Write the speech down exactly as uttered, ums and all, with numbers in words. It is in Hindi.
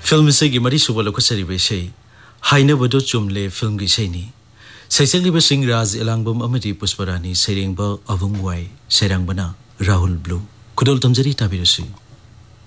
फिल्म से की मरी सुबह लोग सरी बेशे हाइने बदो चुमले फिल्म की सैनी सैसंग लिबा सिंह राज एलांगबम अमदी पुष्परानी सेरेंगबा अबुंगवाई सेरंगबना राहुल ब्लू खुदोल तमजरी ताबिरसी